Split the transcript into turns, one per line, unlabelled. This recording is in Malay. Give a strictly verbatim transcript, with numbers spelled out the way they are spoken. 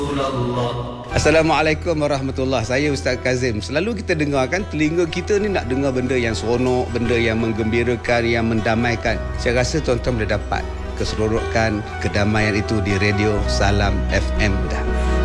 Assalamualaikum warahmatullahi wabarakatuh. Saya Ustaz Kazim. Selalu kita dengarkan telinga kita ni nak dengar benda yang seronok, benda yang menggembirakan, yang mendamaikan. Saya rasa tuan-tuan boleh dapat keseronokan, kedamaian itu di radio Salam F M dah.